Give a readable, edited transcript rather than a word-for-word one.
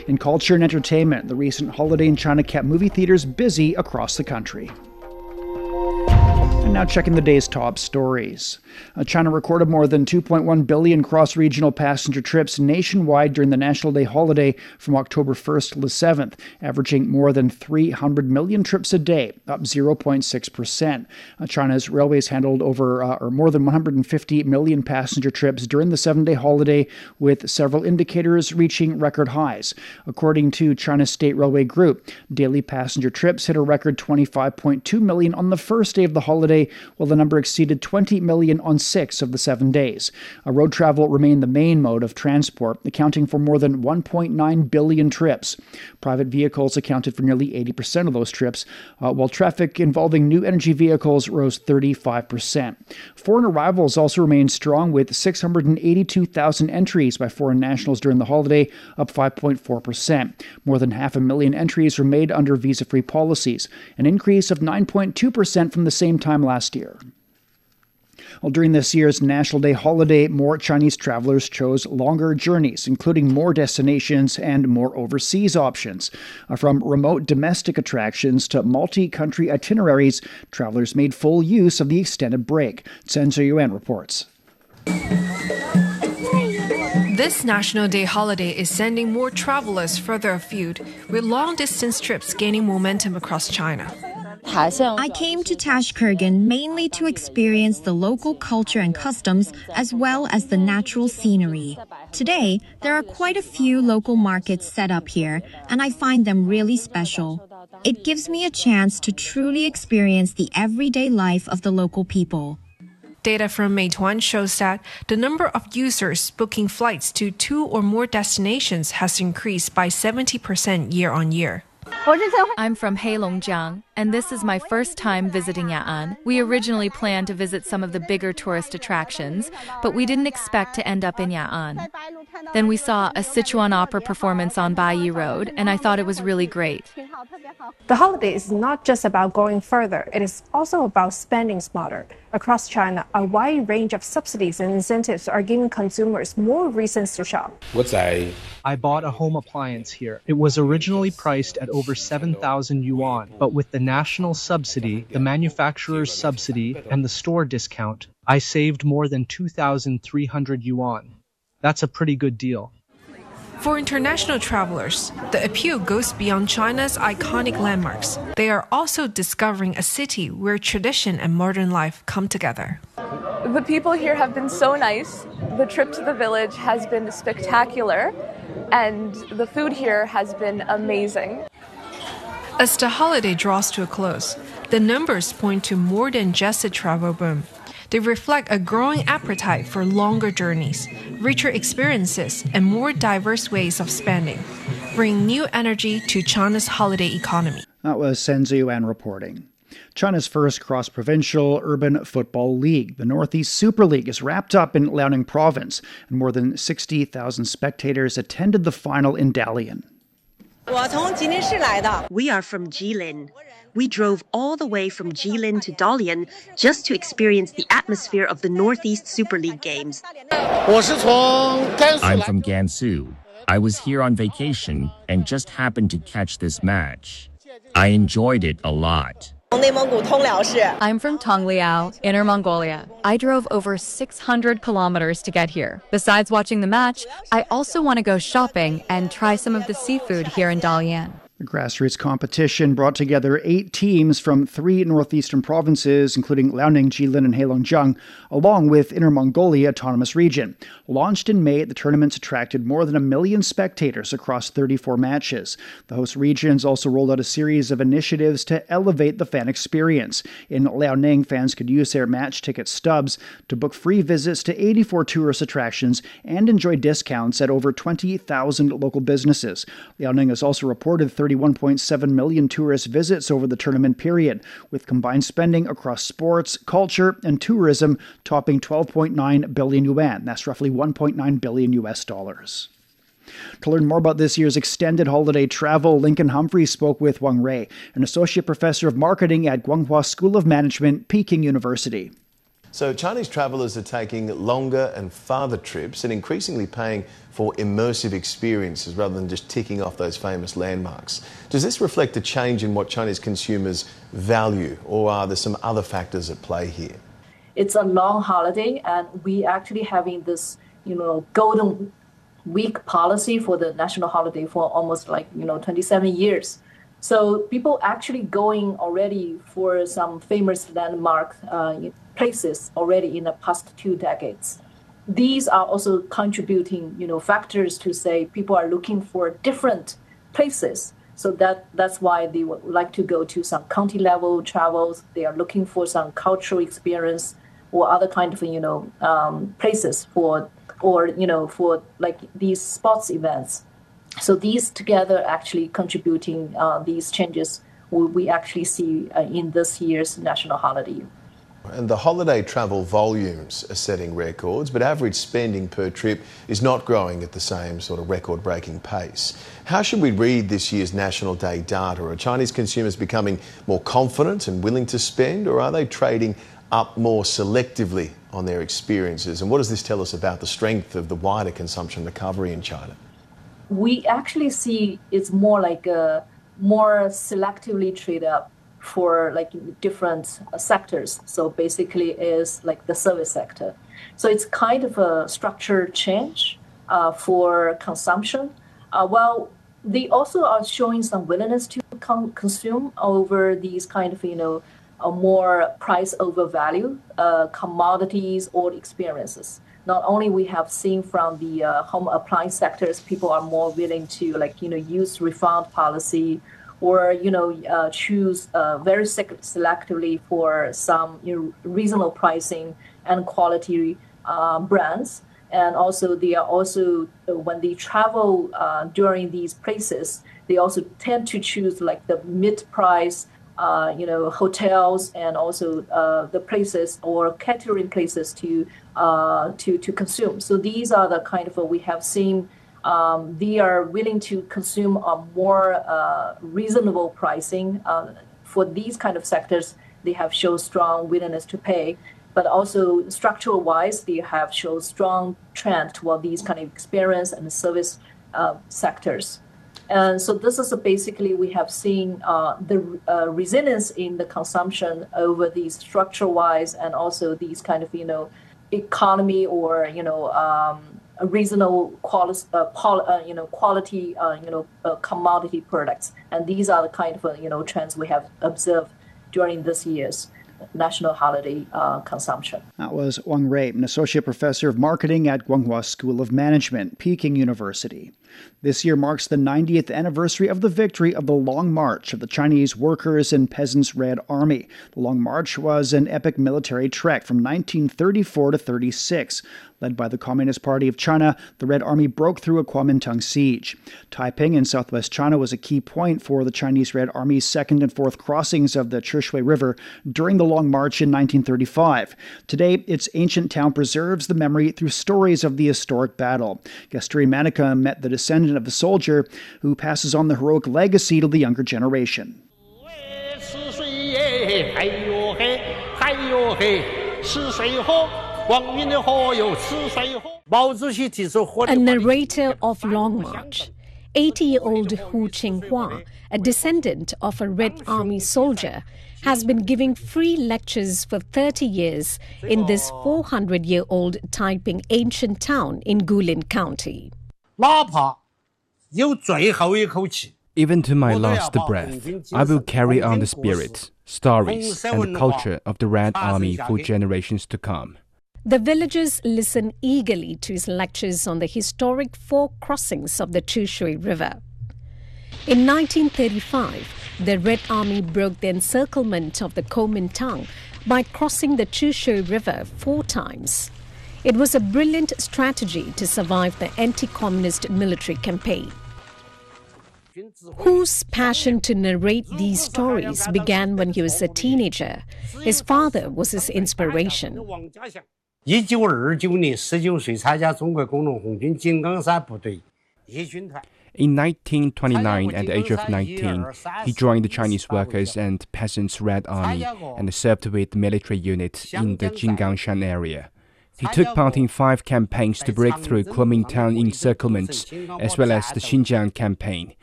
In culture and entertainment, the recent holiday in China kept movie theaters busy across the country. And now checking the day's top stories. China recorded more than 2.1 billion cross-regional passenger trips nationwide during the National Day holiday from October 1st to the 7th, averaging more than 300 million trips a day, up 0.6%. China's railways handled more than 150 million passenger trips during the 7-day holiday, with several indicators reaching record highs. According to China's State Railway Group, daily passenger trips hit a record 25.2 million on the first day of the holiday, while the number exceeded 20 million on 6 of the 7 days. Road travel remained the main mode of transport, accounting for more than 1.9 billion trips. Private vehicles accounted for nearly 80% of those trips, while traffic involving new energy vehicles rose 35%. Foreign arrivals also remained strong, with 682,000 entries by foreign nationals during the holiday, up 5.4%. More than 500,000 entries were made under visa-free policies, an increase of 9.2% from the same time last year. Well, during this year's National Day holiday, more Chinese travelers chose longer journeys, including more destinations and more overseas options. From remote domestic attractions to multi-country itineraries, travelers made full use of the extended break. Chen Zhiyuan reports. This National Day holiday is sending more travelers further afield, with long-distance trips gaining momentum across China. I came to Tashkurgan mainly to experience the local culture and customs as well as the natural scenery. Today, there are quite a few local markets set up here, and I find them really special. It gives me a chance to truly experience the everyday life of the local people. Data from Meituan shows that the number of users booking flights to 2 or more destinations has increased by 70% year-on-year. I'm from Heilongjiang, and this is my first time visiting Ya'an. We originally planned to visit some of the bigger tourist attractions, but we didn't expect to end up in Ya'an. Then we saw a Sichuan opera performance on Baiyi Road, and I thought it was really great. The holiday is not just about going further, it is also about spending smarter. Across China, a wide range of subsidies and incentives are giving consumers more reasons to shop. I bought a home appliance here. It was originally priced at over 7,000 yuan, but with the national subsidy, the manufacturer's subsidy, and the store discount, I saved more than 2,300 yuan. That's a pretty good deal. For international travelers, the appeal goes beyond China's iconic landmarks. They are also discovering a city where tradition and modern life come together. The people here have been so nice. The trip to the village has been spectacular, and the food here has been amazing. As the holiday draws to a close, the numbers point to more than just a travel boom. They reflect a growing appetite for longer journeys, richer experiences, and more diverse ways of spending, bringing new energy to China's holiday economy. That was Chen Zhiyuan reporting. China's first cross-provincial urban football league, the Northeast Super League, is wrapped up in Liaoning Province, and more than 60,000 spectators attended the final in Dalian. We are from Jilin. We drove all the way from Jilin to Dalian just to experience the atmosphere of the Northeast Super League games. I'm from Gansu. I was here on vacation and just happened to catch this match. I enjoyed it a lot. I'm from Tongliao, Inner Mongolia. I drove over 600 kilometers to get here. Besides watching the match, I also want to go shopping and try some of the seafood here in Dalian. The grassroots competition brought together 8 teams from 3 northeastern provinces, including Liaoning, Jilin, and Heilongjiang, along with Inner Mongolia Autonomous Region. Launched in May, the tournaments attracted more than 1 million spectators across 34 matches. The host regions also rolled out a series of initiatives to elevate the fan experience. In Liaoning, fans could use their match ticket stubs to book free visits to 84 tourist attractions and enjoy discounts at over 20,000 local businesses. Liaoning has also reported 31.7 million tourist visits over the tournament period, with combined spending across sports, culture, and tourism topping 12.9 billion yuan. That's roughly $1.9 billion US dollars. To learn more about this year's extended holiday travel, Lincoln Humphreys spoke with Wang Rui, an associate professor of marketing at Guanghua School of Management, Peking University. So Chinese travellers are taking longer and farther trips and increasingly paying for immersive experiences rather than just ticking off those famous landmarks. Does this reflect a change in what Chinese consumers value, or are there some other factors at play here? It's a long holiday, and we actually having this, golden week policy for the national holiday for almost 27 years. So people actually going already for some famous landmark places already in the past 2 decades. These are also contributing, factors to say people are looking for different places. So that's why they would like to go to some county level travels. They are looking for some cultural experience or other kind of, places for like these sports events. So these together actually contributing these changes we actually see in this year's national holiday. And the holiday travel volumes are setting records, but average spending per trip is not growing at the same sort of record-breaking pace. How should we read this year's National Day data? Are Chinese consumers becoming more confident and willing to spend, or are they trading up more selectively on their experiences? And what does this tell us about the strength of the wider consumption recovery in China? We actually see it's more like a more selectively trade up for like different sectors. So basically is like the service sector. So it's kind of a structure change for consumption. Well, they also are showing some willingness to consume over these kind of, a more price over value commodities or experiences. Not only we have seen from the home appliance sectors, people are more willing to use refund policy or choose very selectively for some reasonable pricing and quality brands. And also they are also, when they travel during these places, they also tend to choose like the mid-price hotels and also the places or catering places to consume. So these are the kind of we have seen. They are willing to consume a more reasonable pricing for these kind of sectors. They have shown strong willingness to pay, but also structural wise, they have shown strong trend toward these kind of experience and service sectors. And so this is basically we have seen the resilience in the consumption over these structure-wise and also these kind of economy or a reasonable quality commodity products. And these are the kind of trends we have observed during this year's national holiday consumption. That was Wang Rui, an associate professor of marketing at Guanghua School of Management, Peking University. This year marks the 90th anniversary of the victory of the Long March of the Chinese Workers' and Peasants' Red Army. The Long March was an epic military trek from 1934 to 36. Led by the Communist Party of China, the Red Army broke through a Kuomintang siege. Taiping in southwest China was a key point for the Chinese Red Army's second and fourth crossings of the Chushui River during the Long March in 1935. Today, its ancient town preserves the memory through stories of the historic battle. Gasturi Manica met the descendant of the soldier who passes on the heroic legacy to the younger generation. A narrator of Long March, 80-year-old Hu Qinghua, a descendant of a Red Army soldier, has been giving free lectures for 30 years in this 400-year-old Taiping ancient town in Guilin County. Even to my last breath, I will carry on the spirit, stories, and the culture of the Red Army for generations to come. The villagers listen eagerly to his lectures on the historic four crossings of the Chushui River. In 1935, the Red Army broke the encirclement of the Kuomintang by crossing the Chushui River 4 times. It was a brilliant strategy to survive the anti-communist military campaign. Hu's passion to narrate these stories began when he was a teenager. His father was his inspiration. In 1929, at the age of 19, he joined the Chinese Workers' and Peasants' Red Army and served with military units in the Jinggangshan area. He took part in 5 campaigns to break through Kuomintang encirclements, as well as the Xinjiang campaign,